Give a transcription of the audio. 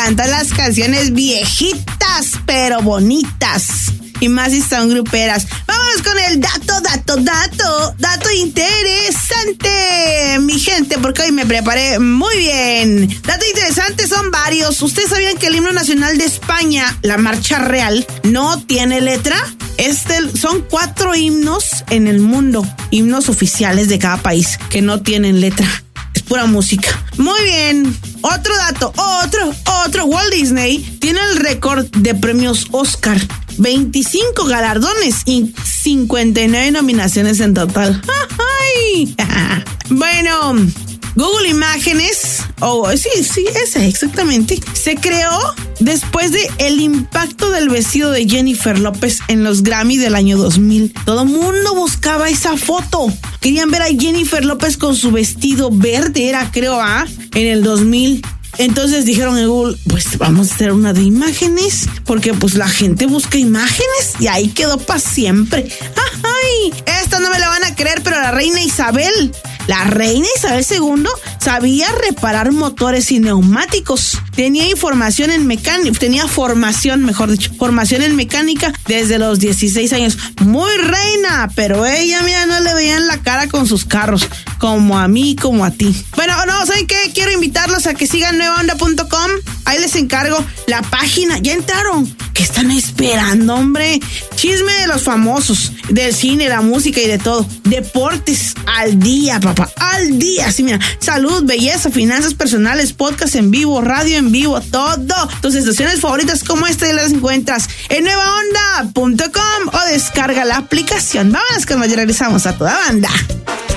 encantan las canciones viejitas, pero bonitas. Y más si son gruperas. Vámonos con el dato interesante, mi gente, porque hoy me preparé muy bien. Dato interesante son varios. ¿Ustedes sabían que el himno nacional de España, la marcha real, no tiene letra? Son 4 himnos en el mundo, himnos oficiales de cada país, que no tienen letra. Es pura música. Muy bien. Otro dato, otro. Walt Disney tiene el récord de premios Oscar. 25 galardones y 59 nominaciones en total. ¡Ay! Bueno, Google Imágenes, sí, esa exactamente, se creó después de el impacto del vestido de Jennifer López en los Grammy del año 2000. Todo mundo buscaba esa foto. Querían ver a Jennifer López con su vestido verde, era creo, en el 2000. Entonces dijeron en Google, pues vamos a hacer una de imágenes, porque pues la gente busca imágenes y ahí quedó para siempre. ¡Ay! Esta no me la van a creer, pero la reina Isabel II sabía reparar motores y neumáticos. Tenía formación en mecánica desde los 16 años. Muy reina, pero ella, mira, no le veían la cara con sus carros, como a mí, como a ti. Bueno, no, ¿saben qué? Quiero invitarlos a que sigan nuevaonda.com. Ahí les encargo la página. ¿Ya entraron? ¿Qué están esperando, hombre? Chisme de los famosos, del cine, la música y de todo. Deportes al día, papá, al día. Sí, mira, salud, belleza, finanzas personales, podcast en vivo, radio en vivo, todo. Tus estaciones favoritas como esta las encuentras en nuevaonda.com o descarga la aplicación. Vámonos que nos regresamos a toda banda.